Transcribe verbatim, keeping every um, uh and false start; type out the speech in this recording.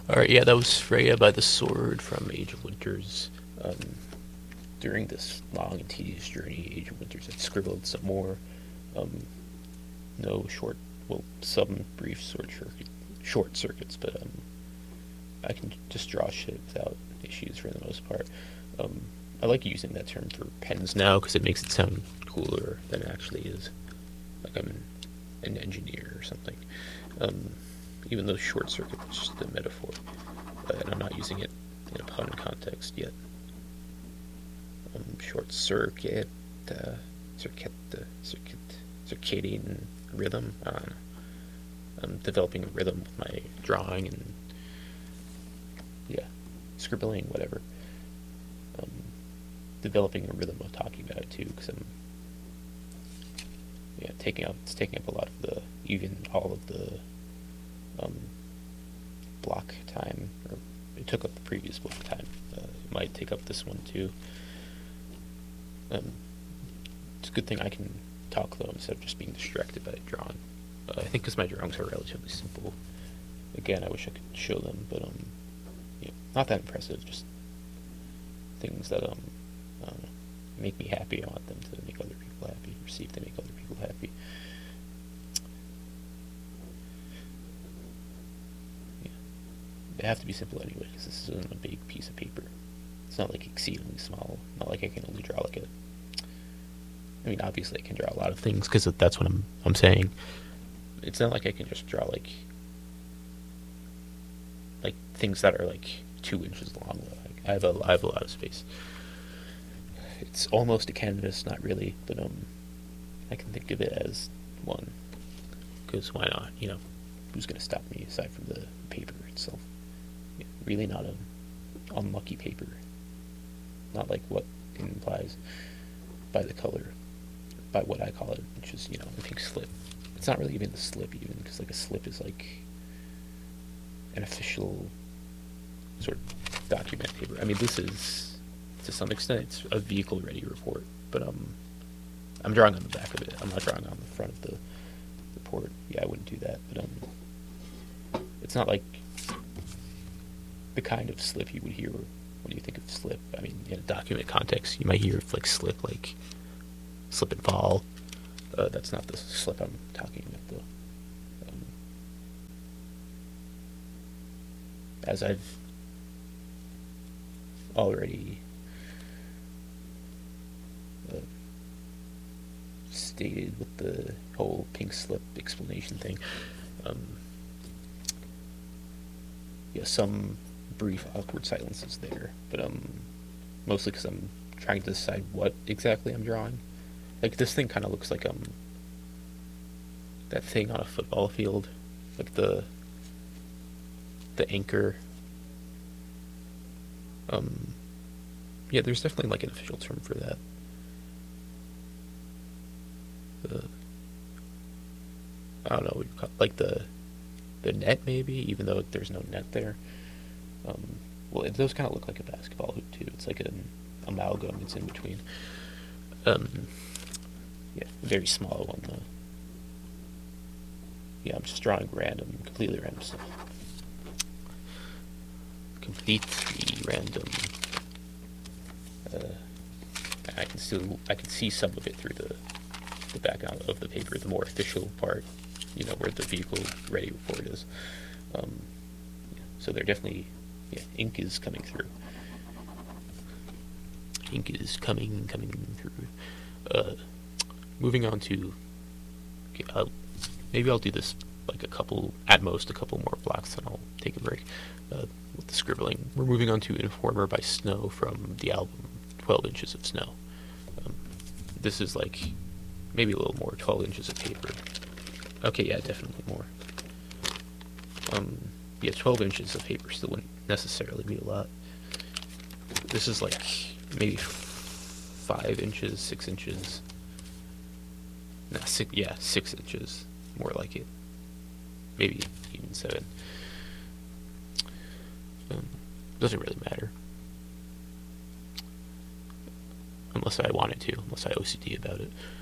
Alright, yeah, that was Freya by the Sword from Age of Winters. Um, during this long and tedious journey, Age of Winters had scribbled some more. Um, no short, well, some brief short, circuit, short circuits, but um, I can just draw shit without issues for the most part. Um, I like using that term for pens now because it makes it sound cooler than it actually is. Like I'm an, an engineer or something. Um, even though short circuit is just a metaphor, uh, and I'm not using it in a pun context yet. Um, short circuit, uh, circuit, uh, circuit, circadian rhythm. I don't know. I'm developing a rhythm with my drawing and yeah, scribbling, whatever. Um, developing a rhythm of talking about it too, because I'm yeah taking up it's taking up a lot of the even all of the um, block time, or it took up the previous block time. Uh, it might take up this one too. Um, it's a good thing I can talk though instead of just being distracted by drawing. Uh, I think because my drawings are relatively simple. Again, I wish I could show them, but um, yeah, not that impressive. Just things that um, I don't know, make me happy. I want them to make other people happy, or see if they make other people happy. Yeah, they have to be simple anyway, because this isn't a big piece of paper. It's not like exceedingly small. Not like I can only draw like a. I mean, obviously I can draw a lot of things because that's what I'm I'm saying. It's not like I can just draw like like things that are like two inches long. Like, I have a I have a lot of space. It's almost a canvas, not really, but um, I can think of it as one. Because why not? You know, who's gonna stop me aside from the paper itself? Yeah, really not a unlucky paper. Not like what it implies by the color, by what I call it, which is, you know, a pink slip. It's not really even the slip, even, because like a slip is like an official sort of document paper. I mean, this is, to some extent, it's a vehicle-ready report, but um, I'm drawing on the back of it. I'm not drawing on the front of the report. Yeah, I wouldn't do that, but um, it's not like the kind of slip you would hear when you think of slip. I mean, in a document context, you might hear like slip, like slip and fall. Uh, that's not the slip I'm talking about, though. Um, as I've already uh, stated with the whole pink slip explanation thing, um, yeah, some brief awkward silences there, but um, mostly because I'm trying to decide what exactly I'm drawing. Like, this thing kind of looks like um that thing on a football field, like the the anchor. Um, yeah, there's definitely like an official term for that. The I don't know what you call it, like the the net maybe, even though there's no net there. Um, well, it does kind of look like a basketball hoop too. It's like an amalgam. It's in between. Um, yeah, very small one though. Yeah, I'm just drawing random, completely random stuff. Completely random. Uh, I can still, I can see some of it through the the background of the paper, the more official part, you know, where the vehicle-ready report is. Um, yeah, so they're definitely, yeah, ink is coming through. Ink is coming, coming through. Uh, moving on to, okay, I'll, maybe I'll do this like a couple, at most a couple more blocks, and I'll take a break uh, with the scribbling. We're moving on to Informer by Snow from the album twelve inches of Snow. Um, this is like maybe a little more, twelve inches of paper. Okay, yeah, definitely more. Um, yeah, twelve inches of paper still wouldn't necessarily be a lot. This is like maybe five inches, six inches. Nah, six, yeah, six inches, more like it. Maybe even seven. Um, doesn't really matter. Unless I wanted to, unless I O C D about it.